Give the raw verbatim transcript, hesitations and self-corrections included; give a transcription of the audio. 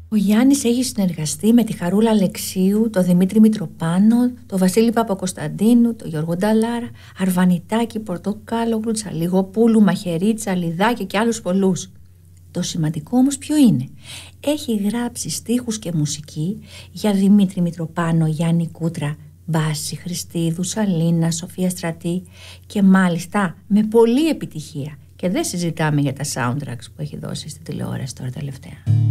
Ο Γιάννης έχει συνεργαστεί με τη Χαρούλα Αλεξίου, τον Δημήτρη Μητροπάνο, τον Βασίλη Παπακοσταντίνου, τον Γιώργο Νταλάρα, Αρβανιτάκη, Πορτοκάλογλου, Τσαλιγοπούλου, Μαχαιρίτσα, Λιδάκη και άλλους πολλούς. Το σημαντικό όμως ποιο είναι? Έχει γράψει στίχους και μουσική για Δημήτρη Μητροπάνο, Γιάννη Κούτρα, Μπάση Χριστίδου, Σαλίνα, Σοφία Στρατή και μάλιστα με πολλή επιτυχία. Και δεν συζητάμε για τα soundtracks που έχει δώσει στη τηλεόραση τώρα τελευταία.